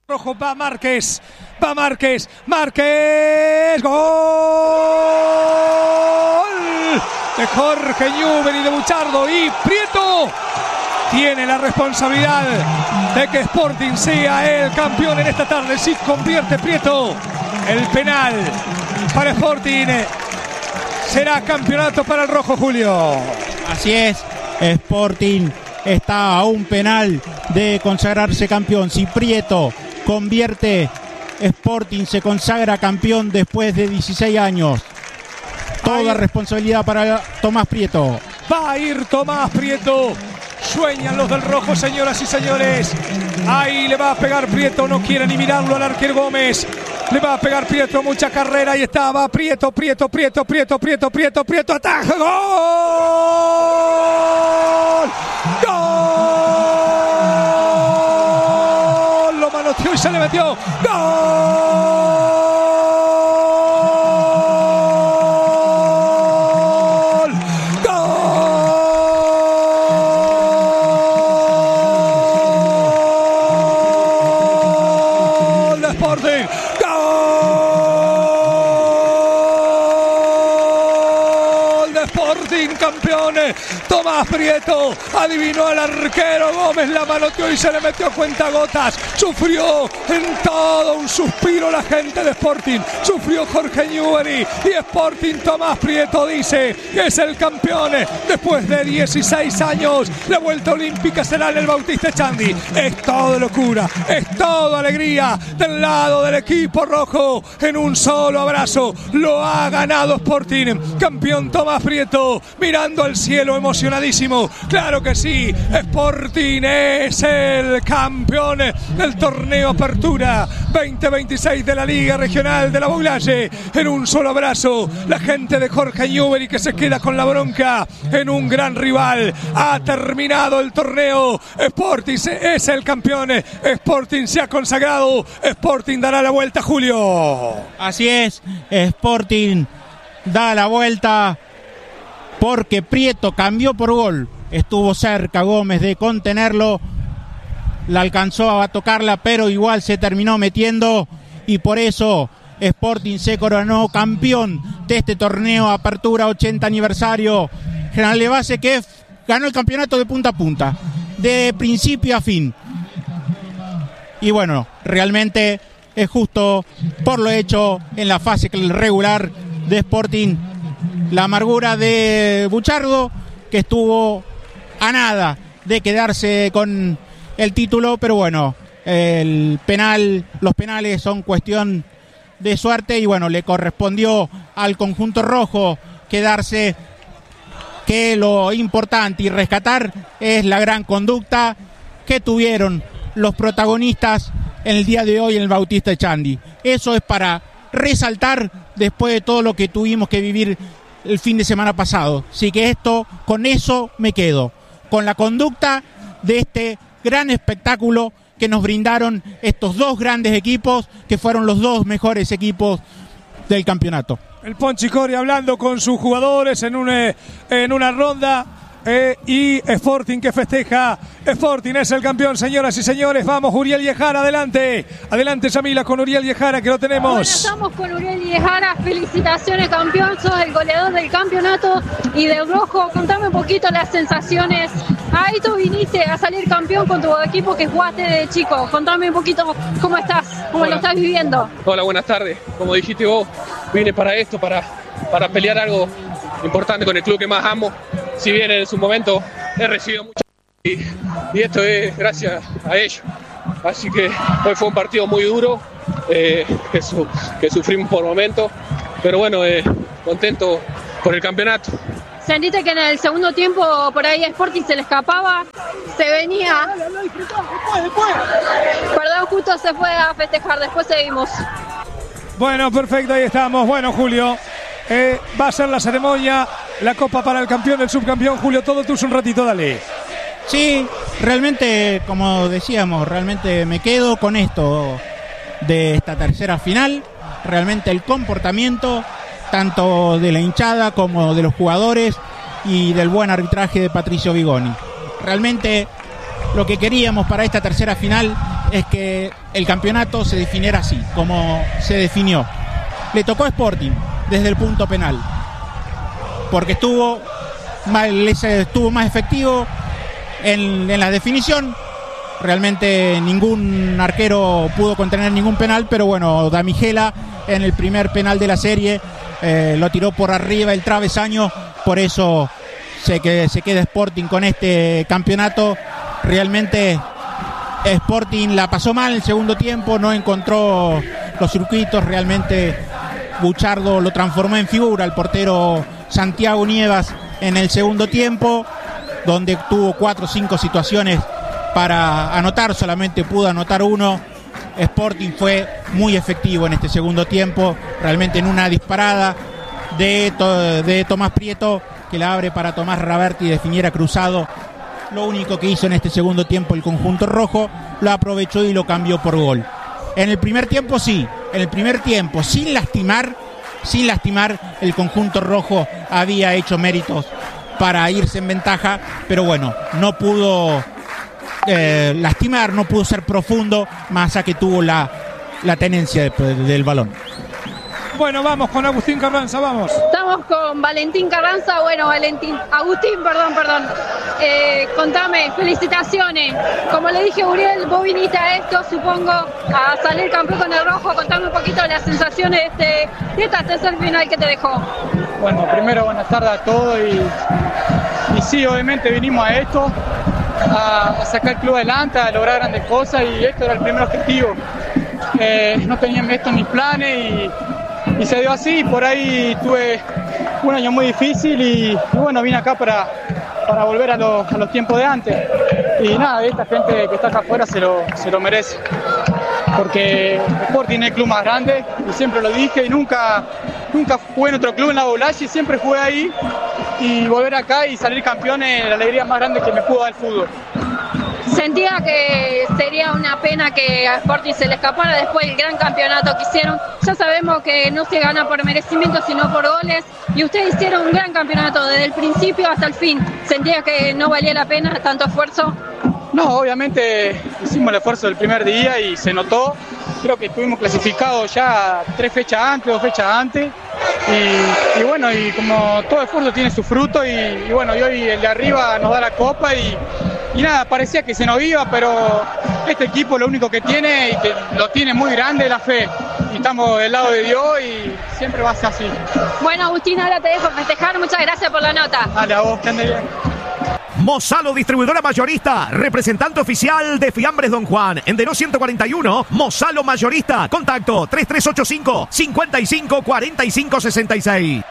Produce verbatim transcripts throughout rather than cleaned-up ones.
Rojo, va Márquez, va Márquez, Márquez, gol de Jorge Newbery y de Buchardo, y Prieto tiene la responsabilidad de que Sporting sea el campeón en esta tarde. Si convierte Prieto el penal para Sporting, será campeonato para el rojo, Julio. Así es, Sporting está a un penal de consagrarse campeón. Si Prieto convierte, Sporting se consagra campeón después de dieciséis años. Toda Ahí. responsabilidad para Tomás Prieto. Va a ir Tomás Prieto. Sueñan los del rojo, señoras y señores. Ahí le va a pegar Prieto, no quiere ni mirarlo al arquero Gómez. Le va a pegar Prieto, mucha carrera. Ahí estaba Prieto, Prieto, Prieto, Prieto, Prieto, Prieto, Prieto, ataja. ¡Gol! ¡Gol! Lo manoteó y se le metió. ¡Gol! Campeones, Tomás Prieto adivinó al arquero Gómez, la manoteó y se le metió cuentagotas. Sufrió en todo un suspiro la gente de Sporting, sufrió Jorge Newbery, y Sporting Tomás Prieto dice que es el campeón después de dieciséis años. La vuelta olímpica será en el Bautista Echandi. Es todo locura, es todo alegría del lado del equipo rojo. En un solo abrazo lo ha ganado Sporting, campeón Tomás Prieto, mirando al cielo emocionadísimo. Claro que sí, Sporting es el campeón del torneo Apertura veinte veintiséis de la Liga Regional de la Boulaye. En un solo abrazo, la gente de Jorge Newbery, que se queda con la bronca en un gran rival. Ha terminado el torneo, Sporting es el campeón, Sporting se ha consagrado, Sporting dará la vuelta, Julio. Así es, Sporting da la vuelta porque Prieto cambió por gol. Estuvo cerca Gómez de contenerlo, la alcanzó a tocarla, pero igual se terminó metiendo, y por eso Sporting se coronó campeón de este torneo Apertura ochenta aniversario. General Lebase, que ganó el campeonato de punta a punta, de principio a fin. Y bueno, realmente es justo por lo hecho en la fase regular de Sporting. La amargura de Buchardo, que estuvo a nada de quedarse con el título, pero bueno, el penal, los penales son cuestión de suerte, y bueno, le correspondió al conjunto rojo quedarse, que lo importante y rescatar es la gran conducta que tuvieron los protagonistas en el día de hoy en el Bautista Echandi. Eso es para resaltar después de todo lo que tuvimos que vivir el fin de semana pasado. Así que esto, con eso me quedo, con la conducta de este gran espectáculo que nos brindaron estos dos grandes equipos, que fueron los dos mejores equipos del campeonato. El Ponchi Coria hablando con sus jugadores en una, en una ronda. Eh, y Sporting que festeja. Sporting es el campeón, señoras y señores. Vamos, Uriel Yejara, adelante. Adelante, Yamila, con Uriel Yejara, que lo tenemos. Bueno, estamos con Uriel Yejara. Felicitaciones, campeón. Sos el goleador del campeonato y del rojo. Contame un poquito las sensaciones. Ahí tú viniste a salir campeón con tu equipo que jugaste de chico. Contame un poquito cómo estás, cómo Hola. lo estás viviendo. Hola, buenas tardes. Como dijiste vos, vine para esto, para, para pelear algo importante con el club que más amo. Si bien en su momento he recibido mucho y, y esto es gracias a ellos. Así que hoy fue un partido muy duro, eh, que, su, que sufrimos por momentos, pero bueno, eh, contento por el campeonato. ¿Sentiste que en el segundo tiempo por ahí a Sporting se le escapaba? Se venía. Perdón, justo se fue a festejar, después seguimos. Bueno, perfecto, ahí estamos. Bueno, Julio, eh, va a ser la ceremonia, la copa para el campeón, el subcampeón. Julio, todo tuyo un ratito, dale. Sí, realmente, como decíamos, realmente me quedo con esto de esta tercera final. Realmente el comportamiento tanto de la hinchada como de los jugadores y del buen arbitraje de Patricio Vigoni. Realmente lo que queríamos para esta tercera final es que el campeonato se definiera así, como se definió. Le tocó a Sporting desde el punto penal, porque estuvo más, estuvo más efectivo en, en la definición. Realmente ningún arquero pudo contener ningún penal, pero bueno, Damigela en el primer penal de la serie eh, lo tiró por arriba el travesaño, por eso se, que, se queda Sporting con este campeonato. Realmente Sporting la pasó mal el segundo tiempo, no encontró los circuitos, realmente Buchardo lo transformó en figura, el portero Santiago Nievas en el segundo tiempo, donde tuvo cuatro o cinco situaciones para anotar, solamente pudo anotar uno. Sporting fue muy efectivo en este segundo tiempo, realmente en una disparada de, de Tomás Prieto, que la abre para Tomás Raberti y definiera cruzado. Lo único que hizo en este segundo tiempo el conjunto rojo, lo aprovechó y lo cambió por gol. En el primer tiempo sí, en el primer tiempo, sin lastimar, sin lastimar, el conjunto rojo había hecho méritos para irse en ventaja, pero bueno, no pudo eh, lastimar, no pudo ser profundo, más a que tuvo la, la tenencia de, del balón. Bueno, vamos con Agustín Carranza, vamos. Estamos con Valentín Carranza, bueno, Valentín, Agustín, perdón, perdón. Eh, contame, felicitaciones. Como le dije a Uriel, vos viniste a esto, supongo, a salir campeón con el rojo. Contame un poquito las sensaciones de, este, de esta tercer final que te dejó. Bueno, primero buenas tardes a todos y, y sí, obviamente vinimos a esto, a, a sacar el club adelante, a lograr grandes cosas y esto era el primer objetivo. Eh, no teníamos esto en mis planes y Y se dio así, por ahí tuve un año muy difícil y, y bueno, vine acá para, para volver a, lo, a los tiempos de antes. Y nada, esta gente que está acá afuera se lo, se lo merece. Porque Sporting es el club más grande, y siempre lo dije, y nunca, nunca jugué en otro club en la Boulaye, siempre jugué ahí. Y volver acá y salir campeón es la alegría más grande que me pudo dar el fútbol. Sentía que sería una pena que a Sporting se le escapara después del gran campeonato que hicieron. Ya sabemos que no se gana por merecimiento, sino por goles. Y ustedes hicieron un gran campeonato desde el principio hasta el fin. ¿Sentía que no valía la pena tanto esfuerzo? No, obviamente hicimos el esfuerzo del primer día y se notó. Creo que estuvimos clasificados ya tres fechas antes, dos fechas antes. Y, y bueno, y como todo esfuerzo tiene su fruto y, y bueno, y hoy el de arriba nos da la copa y, y nada, parecía que se nos iba, pero este equipo lo único que tiene y que lo tiene muy grande es la fe. Y estamos del lado de Dios y siempre va a ser así. Bueno, Agustín, ahora te dejo festejar. Muchas gracias por la nota. Dale, a vos, que ande bien. Mozalo, distribuidora mayorista, representante oficial de Fiambres Don Juan, en Denó ciento cuarenta y uno, Mozalo Mayorista, contacto tres tres ocho cinco, cinco cinco, cuatro cinco seis seis.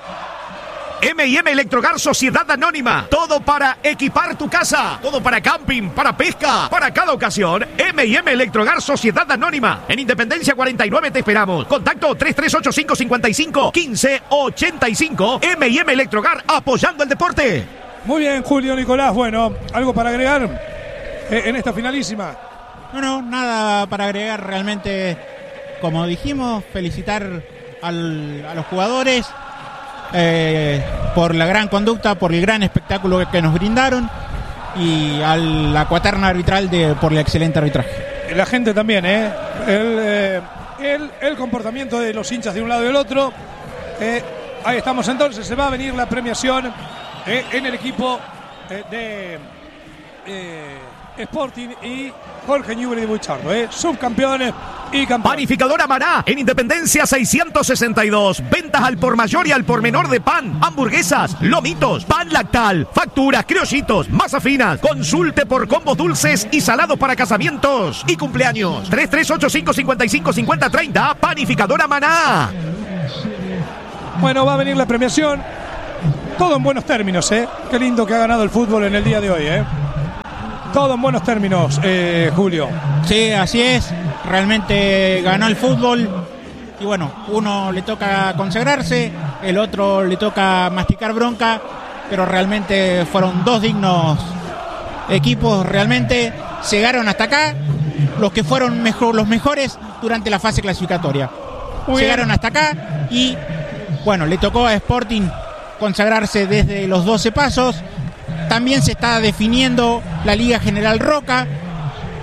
M y M Electrogar Sociedad Anónima, todo para equipar tu casa, todo para camping, para pesca, para cada ocasión. M y M Electrogar Sociedad Anónima, en Independencia cuarenta y nueve te esperamos. Contacto tres tres ocho cinco, cinco cinco, uno cinco ocho cinco. M y M Electrogar, apoyando el deporte. Muy bien, Julio Nicolás. Bueno, ¿algo para agregar eh, en esta finalísima? No, no, nada para agregar. Realmente, como dijimos, felicitar al, a los jugadores eh, por la gran conducta, por el gran espectáculo que, que nos brindaron y a la cuaterna arbitral de, por el excelente arbitraje. La gente también, ¿eh? El, eh, el, el comportamiento de los hinchas de un lado y del otro. Eh, ahí estamos entonces, se va a venir la premiación Eh, en el equipo eh, de eh, Sporting y Jorge Newbery de Buchardo, eh, subcampeones y campeones. Panificadora Maná, en Independencia seiscientos sesenta y dos. Ventas al por mayor y al por menor de pan, hamburguesas, lomitos, pan lactal, facturas, criollitos, masa finas. Consulte por combos dulces y salados para casamientos y cumpleaños. tres tres ocho cinco, cinco cinco, cinco cero tres cero. Panificadora Maná. Bueno, va a venir la premiación. Todo en buenos términos, ¿eh? Qué lindo que ha ganado el fútbol en el día de hoy, ¿eh? Todo en buenos términos, eh, Julio. Sí, así es. Realmente ganó el fútbol. Y bueno, uno le toca consagrarse, el otro le toca masticar bronca. Pero realmente fueron dos dignos equipos. Realmente llegaron hasta acá los que fueron mejor, los mejores durante la fase clasificatoria. Muy llegaron bien. Hasta acá y bueno, le tocó a Sporting consagrarse desde los doce pasos. También se está definiendo la Liga General Roca.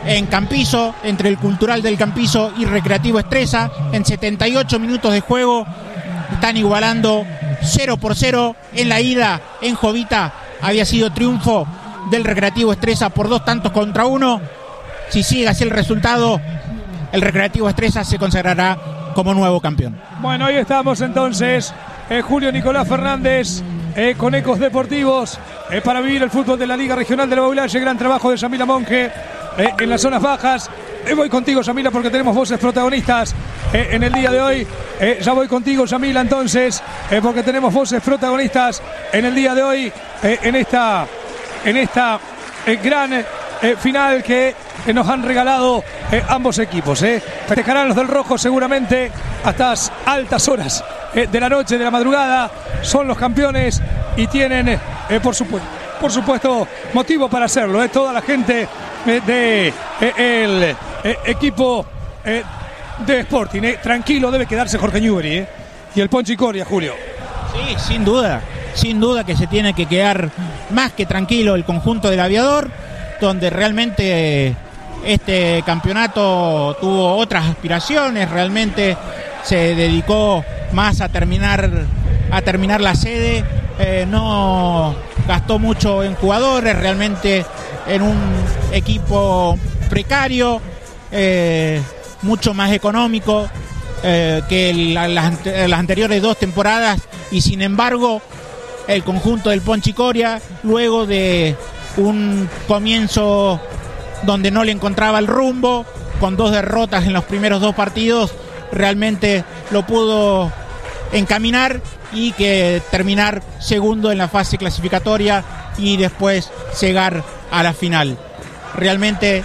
en Campizo, entre el Cultural del Campizo y Recreativo Estresa. En setenta y ocho minutos de juego están igualando cero por cero. En la ida en Jovita había sido triunfo del Recreativo Estresa por dos tantos contra uno. Si sigue así el resultado, el Recreativo Estresa se consagrará como nuevo campeón. Bueno, ahí estamos entonces, eh, Julio Nicolás Fernández, eh, con Ecos Deportivos, eh, para vivir el fútbol de la Liga Regional de la Baulalle. Gran trabajo de Yamila Monge eh, en las zonas bajas. Eh, voy contigo, Yamila, porque tenemos voces protagonistas eh, en el día de hoy. Eh, ya voy contigo, Yamila, entonces, eh, porque tenemos voces protagonistas en el día de hoy, eh, en esta, en esta eh, gran eh, final que eh, nos han regalado eh, ambos equipos. Eh. Festejarán los del rojo seguramente hasta altas horas eh, de la noche, de la madrugada. Son los campeones y tienen, eh, por supuesto, por supuesto, motivo para hacerlo. Eh. Toda la gente eh, de eh, el eh, equipo eh, de Sporting. Eh. Tranquilo debe quedarse Jorge Newbery eh. y el Ponchi Coria, Julio. Sí, sin duda, sin duda que se tiene que quedar más que tranquilo el conjunto del Aviador, donde realmente este campeonato tuvo otras aspiraciones, realmente se dedicó más a terminar a terminar la sede, eh, no gastó mucho en jugadores, realmente en un equipo precario, eh, mucho más económico eh, que la, las, las anteriores dos temporadas, y sin embargo el conjunto del Ponchi Coria, luego de un comienzo donde no le encontraba el rumbo, con dos derrotas en los primeros dos partidos, realmente lo pudo encaminar y que terminar segundo en la fase clasificatoria y después llegar a la final. Realmente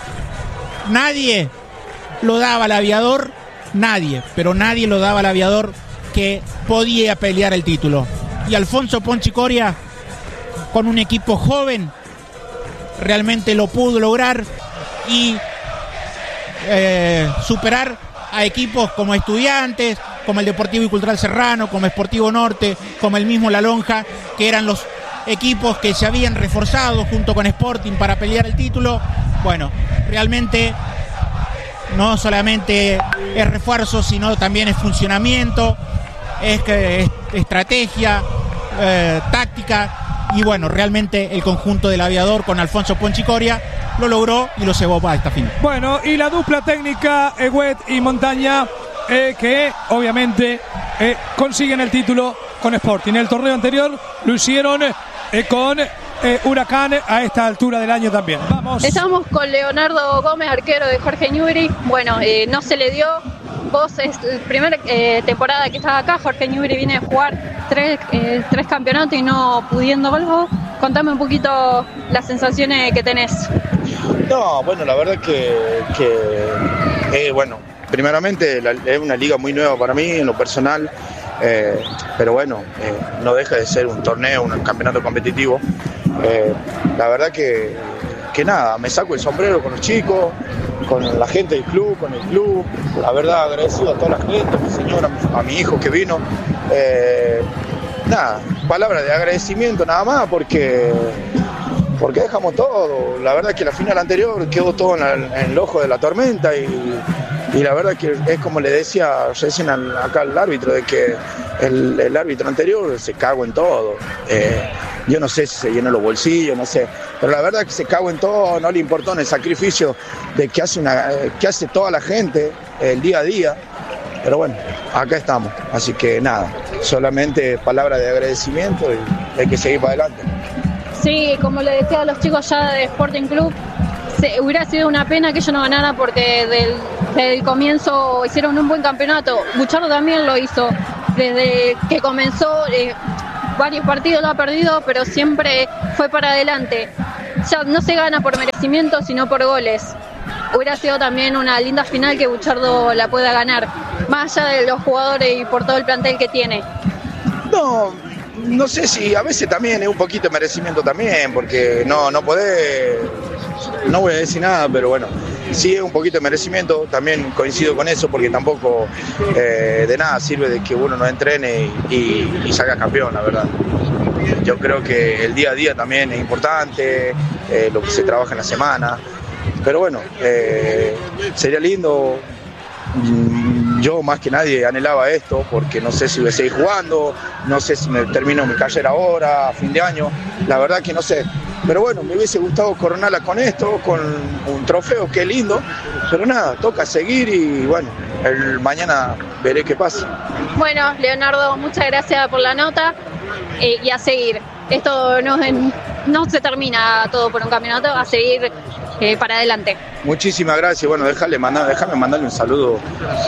nadie lo daba al Aviador, nadie, pero nadie lo daba al Aviador que podía pelear el título. Y Alfonso Ponchi Coria, con un equipo joven, realmente lo pudo lograr y eh, superar a equipos como Estudiantes, como el Deportivo y Cultural Serrano, como Sportivo Norte, como el mismo La Lonja, que eran los equipos que se habían reforzado junto con Sporting para pelear el título. Bueno, realmente no solamente es refuerzo, sino también es funcionamiento, es, es estrategia, eh, táctica. Y bueno, realmente el conjunto del Aviador con Alfonso Ponchi Coria lo logró y lo llevó para esta final. Bueno, y la dupla técnica Eguet y Montaña, eh, que obviamente eh, consiguen el título con Sporting. El torneo anterior lo hicieron eh, con eh, Huracán a esta altura del año también. Vamos. Estamos con Leonardo Gómez, arquero de Jorge Newbery. Bueno, eh, no se le dio. Vos es la primera eh, temporada que estás acá. Jorge Newbery viene a jugar tres, eh, tres campeonatos y no pudiendo algo. Contame un poquito las sensaciones que tenés. No, bueno, la verdad que, que eh, bueno, primeramente la, es una liga muy nueva para mí en lo personal, eh, pero bueno, eh, no deja de ser un torneo, un campeonato competitivo. Eh, la verdad que, que nada, me saco el sombrero con los chicos, con la gente del club, con el club, la verdad agradecido a toda la gente, a mi señora, a mi hijo que vino. Eh, nada, palabras de agradecimiento nada más, porque porque dejamos todo. La verdad que la final anterior quedó todo en, la, en el ojo de la tormenta y, y la verdad que es como le decía recién al, acá al árbitro, de que el, el árbitro anterior se cagó en todo. Eh, yo no sé si se llenó los bolsillos, no sé, pero la verdad que se cagó en todo, no le importó en el sacrificio de que hace, una, que hace toda la gente el día a día. Pero bueno, acá estamos, así que nada, solamente palabras de agradecimiento y hay que seguir para adelante. Sí, como le decía a los chicos ya de Sporting Club, se, hubiera sido una pena que ellos no ganaran, porque del, desde el comienzo hicieron un buen campeonato. Buchardo también lo hizo, desde que comenzó, eh, varios partidos lo ha perdido, pero siempre fue para adelante. Ya no se gana por merecimiento, sino por goles. Hubiera sido también una linda final que Buchardo la pueda ganar, más allá de los jugadores y por todo el plantel que tiene. No, no sé si a veces también es un poquito de merecimiento también, porque no, no podés, no voy a decir nada, pero bueno, sí es un poquito de merecimiento, también coincido con eso, porque tampoco eh, de nada sirve de que uno no entrene y, y, y salga campeón, la verdad. Yo creo que el día a día también es importante, eh, lo que se trabaja en la semana. pero bueno, eh, sería lindo. Yo más que nadie anhelaba esto porque no sé si voy a seguir jugando, no sé si me termino mi carrera ahora, a fin de año, la verdad que no sé. Pero bueno, me hubiese gustado coronarla con esto, con un trofeo, qué lindo, pero nada, toca seguir y bueno, el mañana veré qué pasa. Bueno, Leonardo, muchas gracias por la nota eh, y a seguir. Esto no, no se termina todo por un campeonato, a seguir eh, para adelante. Muchísimas gracias. Bueno, déjale mandar, déjame mandarle un saludo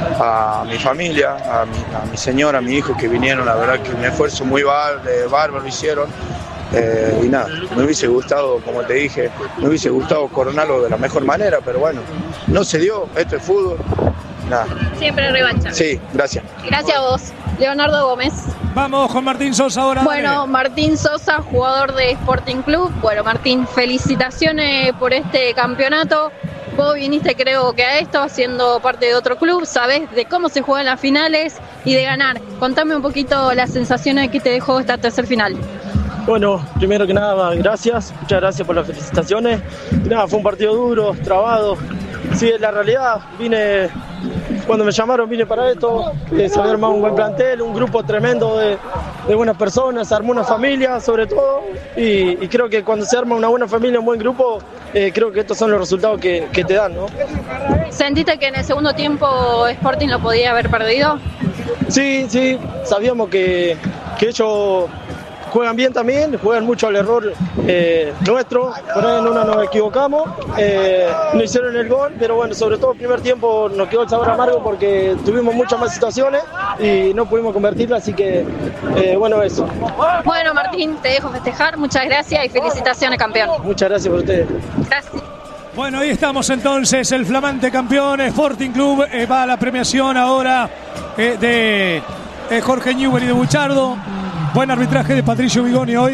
a mi familia, a mi, a mi señora, a mi hijo que vinieron. La verdad que un esfuerzo muy bar, de bárbaro hicieron. Eh, y nada, me hubiese gustado, como te dije, me hubiese gustado coronarlo de la mejor manera, pero bueno, no se dio. Esto es fútbol. Nada. Siempre revancha. Sí, gracias. Gracias a vos, Leonardo Gómez. Vamos con Martín Sosa ahora. Bueno, dale. Martín Sosa, jugador de Sporting Club. Bueno, Martín, felicitaciones por este campeonato. Vos viniste, creo que a esto, siendo parte de otro club, sabés de cómo se juegan las finales y de ganar. Contame un poquito las sensaciones que te dejó esta tercer final. Bueno, primero que nada, gracias, muchas gracias por las felicitaciones. Y nada, fue un partido duro, trabado. Sí, en la realidad, vine, cuando me llamaron vine para esto, eh, se había armado un buen plantel, un grupo tremendo de, de buenas personas, se armó una familia sobre todo, y, y creo que cuando se arma una buena familia, un buen grupo, eh, creo que estos son los resultados que, que te dan, ¿no? ¿Sentiste que en el segundo tiempo Sporting lo podía haber perdido? Sí, sí, sabíamos que, que ellos juegan bien también, juegan mucho al error eh, nuestro, por ahí en una nos equivocamos, eh, no hicieron el gol, pero bueno, sobre todo el primer tiempo nos quedó el sabor amargo porque tuvimos muchas más situaciones y no pudimos convertirla, así que eh, bueno, eso. Bueno, Martín, te dejo festejar, muchas gracias y felicitaciones, campeón. Muchas gracias por ustedes. Gracias. Bueno, ahí estamos entonces, el flamante campeón Sporting Club eh, va a la premiación ahora eh, de eh, Jorge Newbery de Buchardo. Buen arbitraje de Patricio Bigoni hoy.